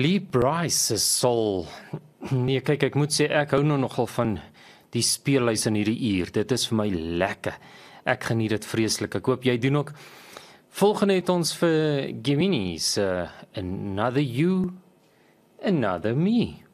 Lee Bryce is Sol. Nee, kyk, ek moet sê, ek hou nou nogal van die speellys in hierdie uur. Dit is vir my lekker. Ek geniet dit vreeslik. Ek hoop jy doen ook. Volgende het ons vir Giminis, Another You, Another Me.